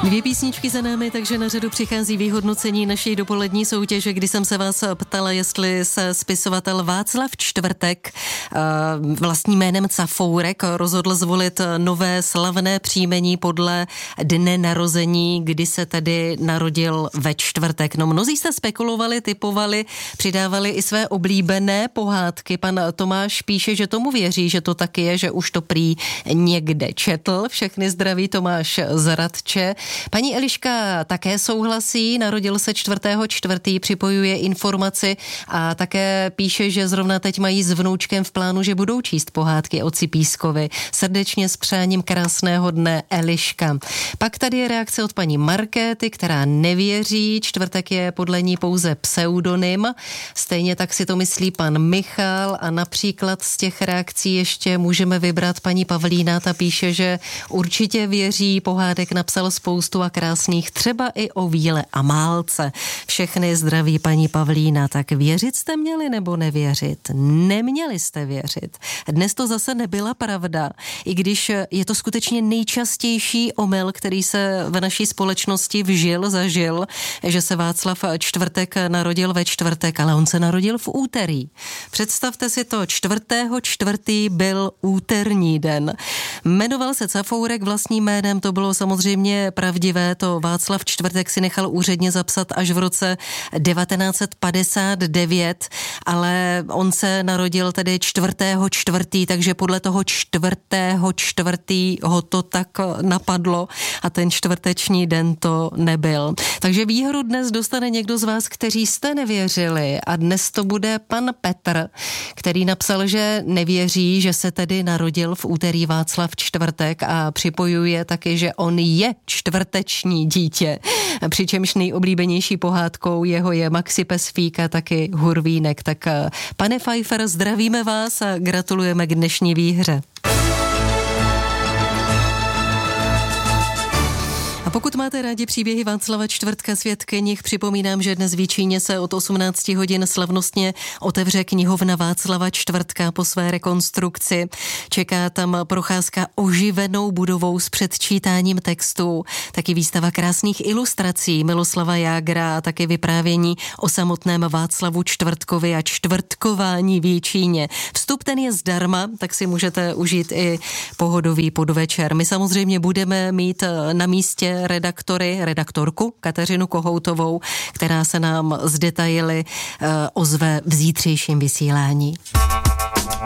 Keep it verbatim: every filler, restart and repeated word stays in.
Dvě písničky za námi, takže na řadu přichází vyhodnocení naší dopolední soutěže, kdy jsem se vás ptala, jestli se spisovatel Václav Čtvrtek vlastním jménem Cafourek rozhodl zvolit nové slavné příjmení podle dne narození, kdy se tedy narodil ve čtvrtek. No, mnozí jste spekulovali, typovali, přidávali i své oblíbené pohádky. Pan Tomáš píše, že tomu věří, že to taky je, že už to prý někde četl. Všechny zdraví Tomáš z Radče. Paní Eliška také souhlasí, narodil se čtvrtého čtvrtý, připojuje informaci a také píše, že zrovna teď mají s vnoučkem v plánu, že budou číst pohádky o Cipískovi. Srdečně s přáním krásného dne, Eliška. Pak tady je reakce od paní Markéty, která nevěří, čtvrtek je podle ní pouze pseudonym. Stejně tak si to myslí pan Michal a například z těch reakcí ještě můžeme vybrat paní Pavlína, ta píše, že určitě věří, pohádek napsal spoustu a krásných, třeba i o Víle a Málce. Všechny zdraví paní Pavlína. Tak věřit jste měli nebo nevěřit? Neměli jste věřit. Dnes to zase nebyla pravda, i když je to skutečně nejčastější omyl, který se v naší společnosti vžil, zažil, že se Václav Čtvrtek narodil ve čtvrtek, ale on se narodil v úterý. Představte si to, čtvrtého čtvrtý byl úterní den. Jmenoval se Cafourek vlastním jménem, to bylo samozřejmě pravdivé, to Václav Čtvrtek si nechal úředně zapsat až v roce devatenáct set padesát devět, ale on se narodil tedy čtvrtého čtvrtý, takže podle toho čtvrtého čtvrtý ho to tak napadlo a ten čtvrteční den to nebyl. Takže výhru dnes dostane někdo z vás, kteří jste nevěřili, a dnes to bude pan Petr, který napsal, že nevěří, že se tedy narodil v úterý Václav Čtvrtek a připojuje taky, že on je čtvrteční dítě. Přičemž nejoblíbenější pohádkou jeho je Maxi pes Fíka, taky Hurvínek. Tak pane Pfeiffer, zdravíme vás a gratulujeme k dnešní výhře. A pokud máte rádi příběhy Václava Čtvrtka, svět knih, připomínám, že dnes v Jičíně se od osmnácti hodin slavnostně otevře knihovna Václava Čtvrtka po své rekonstrukci. Čeká tam procházka oživenou budovou s předčítáním textů, taky výstava krásných ilustrací Miloslava Jágra a taky vyprávění o samotném Václavu Čtvrtkovi a čtvrtkování v Jičíně. Vstup ten je zdarma, tak si můžete užít i pohodový podvečer. My samozřejmě budeme mít na místě redaktory, redaktorku Kateřinu Kohoutovou, která se nám z detaily uh, ozve v zítřejším vysílání.